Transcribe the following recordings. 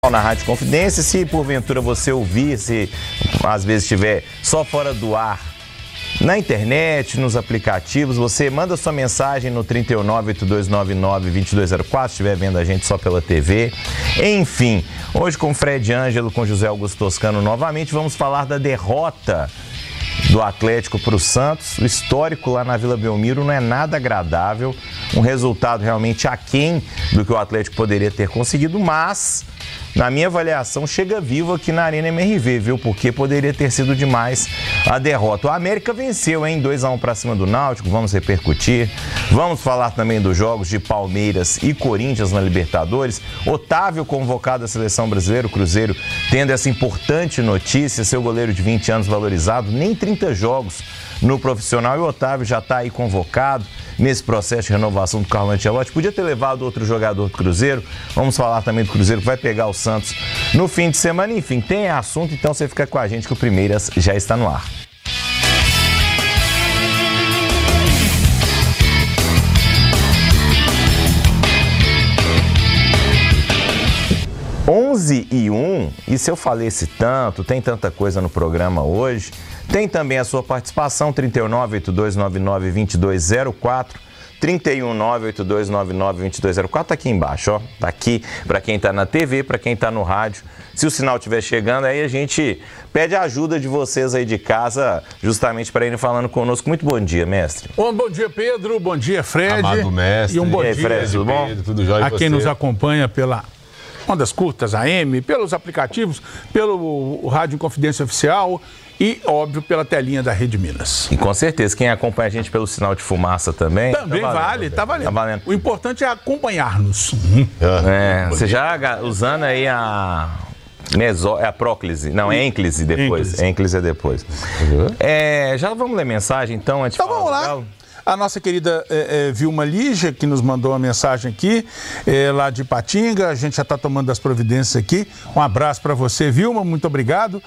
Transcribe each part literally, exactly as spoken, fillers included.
na Rádio Confidência. Se porventura você ouvir, se às vezes estiver só fora do ar, na internet, nos aplicativos, você manda sua mensagem no trinta e nove, oito dois nove nove, dois dois zero quatro, se estiver vendo a gente só pela T V. Enfim, hoje com Fred Ângelo, com José Augusto Toscano novamente, vamos falar da derrota do Atlético para o Santos. O histórico lá na Vila Belmiro não é nada agradável, um resultado realmente aquém do que o Atlético poderia ter conseguido, mas na minha avaliação chega vivo aqui na Arena M R V, viu? Porque poderia ter sido demais a derrota. O América venceu, hein? dois a um para cima do Náutico, vamos repercutir. Vamos falar também dos jogos de Palmeiras e Corinthians na Libertadores. Otávio convocado à Seleção Brasileira, o Cruzeiro tendo essa importante notícia, seu goleiro de vinte anos valorizado, nem trinta jogos no profissional, e o Otávio já está aí convocado nesse processo de renovação do Carlo Ancelotti. Podia ter levado outro jogador do Cruzeiro. Vamos falar também do Cruzeiro que vai pegar o Santos no fim de semana. Enfim, tem assunto, então você fica com a gente que o Primeiras já está no ar. onze e um, e se eu falei-se tanto, tem tanta coisa no programa hoje, tem também a sua participação, trinta e nove, oito dois nove nove, dois dois zero quatro, trinta e um, nove oito dois nove nove, dois dois zero quatro, tá aqui embaixo, ó, tá aqui para quem tá na T V, para quem tá no rádio. Se o sinal estiver chegando, aí a gente pede a ajuda de vocês aí de casa, justamente para irem falando conosco. Muito bom dia, mestre. Bom, bom dia, Pedro, bom dia, Fred. Amado mestre. E um bom e aí, dia, Fred, tudo bom? Pedro, tudo jóia, a quem nos acompanha pela Ondas Curtas, A M, pelos aplicativos, pelo Rádio Confidência Oficial e, óbvio, pela telinha da Rede Minas. E com certeza, quem acompanha a gente pelo sinal de fumaça também. Também tá valendo, vale, tá valendo. tá valendo. O importante é acompanhar-nos. É, você já usando aí a... Meso, é a próclise, não, é ênclise depois. Ênclise. Ênclise é depois. Uhum. É, já vamos ler mensagem então, antes Então de falar vamos do lá. Galo? A nossa querida é, é, Vilma Lígia, que nos mandou uma mensagem aqui, é, lá de Patinga. A gente já está tomando as providências aqui. Um abraço para você, Vilma, muito obrigado.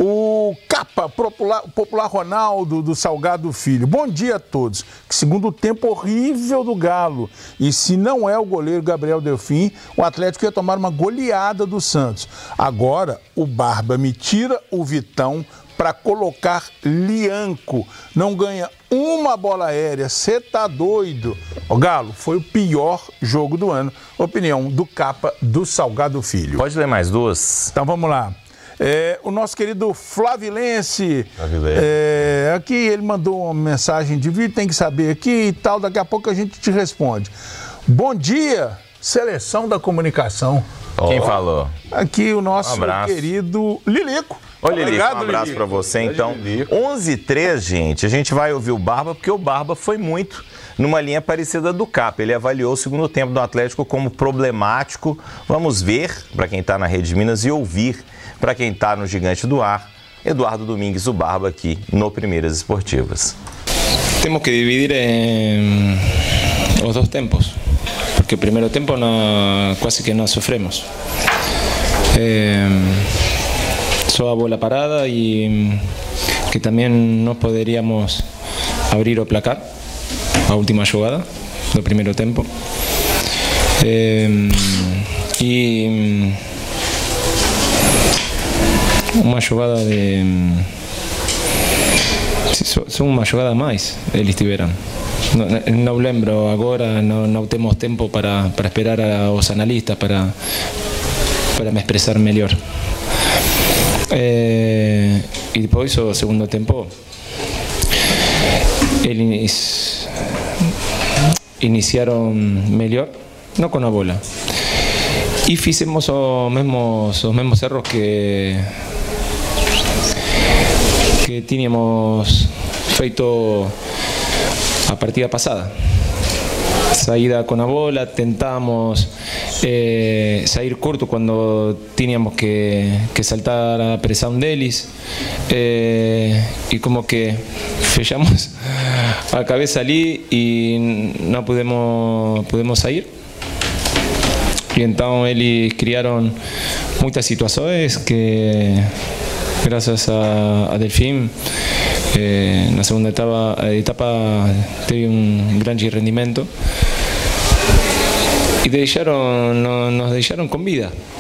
O Capa, popular, popular Ronaldo do Salgado Filho. Bom dia a todos. Que segundo tempo horrível do Galo. E se não é o goleiro Gabriel Delfim, o Atlético ia tomar uma goleada do Santos. Agora, o Barba me tira o Vitão para colocar Lianco. Não ganha uma bola aérea. Você tá doido? O Galo, foi o pior jogo do ano. Opinião do Capa do Salgado Filho. Pode ler mais duas? Então vamos lá. É, o nosso querido Flavilense, Flavilense. É, aqui ele mandou uma mensagem de vídeo, tem que saber aqui e tal, daqui a pouco a gente te responde. Bom dia, Seleção da Comunicação. Quem oh. falou? Aqui o nosso um querido Lilico. Oi, Lilico, um abraço para você, então. onze e três, gente, a gente vai ouvir o Barba, porque o Barba foi muito numa linha parecida do Capa. Ele avaliou o segundo tempo do Atlético como problemático. Vamos ver, para quem está na Rede Minas, e ouvir para quem está no Gigante do Ar, Eduardo Domingues, o Barba, aqui no Primeiras Esportivas. Temos que dividir em os dois tempos, porque o primeiro tempo não, quase que não sofremos. É, só a bola parada e que também nós poderíamos abrir o placar, a última jogada do primeiro tempo. É, e uma jogada de... São uma jogada a mais, eles tiveram. Não, não lembro agora, não, não temos tempo para, para esperar aos analistas para, para me expressar melhor. É, e depois, o segundo tempo, eles iniciaram melhor, não com a bola. E fizemos os mesmos, os mesmos erros que que tínhamos feito a partida passada. Saída com a bola, tentamos eh, sair curto quando tínhamos que, que saltar a pressão deles, eh, e como que fechamos a cabeça ali e não pudemos, pudemos sair. E então eles criaram muitas situações que, graças a, a Delfim, eh, na segunda etapa, etapa teve um grande rendimento e deixaram, no, nos deixaram com vida.